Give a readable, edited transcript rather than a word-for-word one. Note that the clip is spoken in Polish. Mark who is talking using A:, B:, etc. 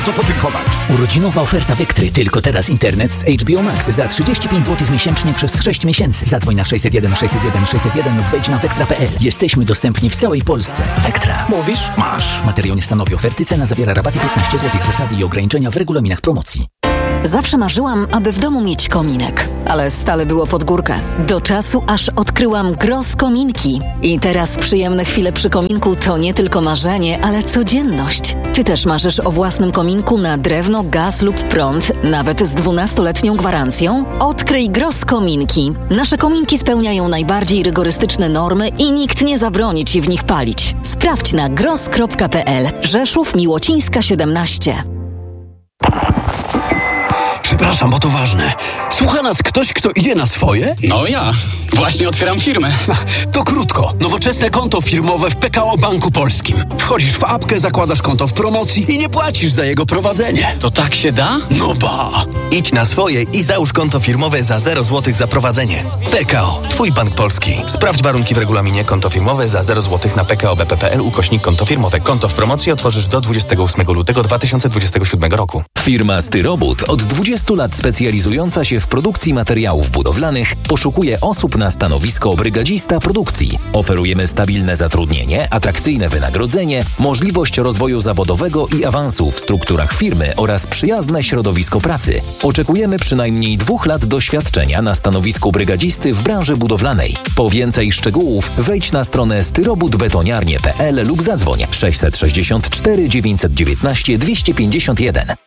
A: Co podziękować?
B: Urodzinowa oferta Vectry. Tylko teraz internet z HBO Max za 35 zł miesięcznie przez 6 miesięcy. Zadzwoń na 601 601 601 lub wejdź na vectra.pl. Jesteśmy dostępni w całej Polsce. Vectra.
A: Mówisz? Masz.
B: Materiał nie stanowi oferty. Cena zawiera rabaty 15 zł. Zasady i ograniczenia w regulaminach promocji.
C: Zawsze marzyłam, aby w domu mieć kominek, ale stale było pod górkę. Do czasu, aż odkryłam Gross Kominki. I teraz przyjemne chwile przy kominku to nie tylko marzenie, ale codzienność. Ty też marzysz o własnym kominku na drewno, gaz lub prąd, nawet z 12-letnią gwarancją? Odkryj Gross Kominki. Nasze kominki spełniają najbardziej rygorystyczne normy i nikt nie zabroni Ci w nich palić. Sprawdź na gross.pl. Rzeszów, Miłocińska 17.
D: Przepraszam, bo to ważne. Słucha nas ktoś, kto idzie na swoje?
E: No ja. Właśnie otwieram firmę.
D: To krótko. Nowoczesne konto firmowe w PKO Banku Polskim. Wchodzisz w apkę, zakładasz konto w promocji i nie płacisz za jego prowadzenie.
E: To tak się da?
D: No ba!
F: Idź na swoje i załóż konto firmowe za 0 zł za prowadzenie. PKO. Twój bank polski. Sprawdź warunki w regulaminie. Konto firmowe za 0 zł na pko.bp.pl/konto firmowe. Konto w promocji otworzysz do 28 lutego 2027 roku.
G: Firma Styrobud od 20 lat specjalizująca się w produkcji materiałów budowlanych poszukuje osób na stanowisko brygadzista produkcji. Oferujemy stabilne zatrudnienie, atrakcyjne wynagrodzenie, możliwość rozwoju zawodowego i awansu w strukturach firmy oraz przyjazne środowisko pracy. Oczekujemy przynajmniej 2 lat doświadczenia na stanowisku brygadzisty w branży budowlanej. Po więcej szczegółów wejdź na stronę styrobudbetoniarnie.pl lub zadzwoń 664 919 251.